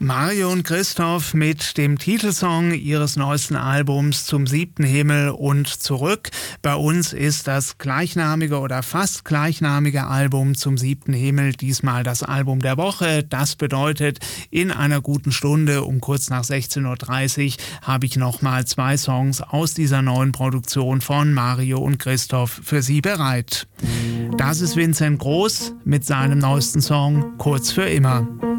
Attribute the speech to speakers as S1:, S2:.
S1: Mario und Christoph mit dem Titelsong ihres neuesten Albums Zum 7. Himmel und zurück. Bei uns ist das gleichnamige oder fast gleichnamige Album Zum 7. Himmel diesmal das Album der Woche. Das bedeutet, in einer guten Stunde um kurz nach 16.30 Uhr habe ich nochmal 2 Songs aus dieser neuen Produktion von Mario und Christoph für Sie bereit. Das ist Vincent Groß mit seinem neuesten Song Kurz für immer.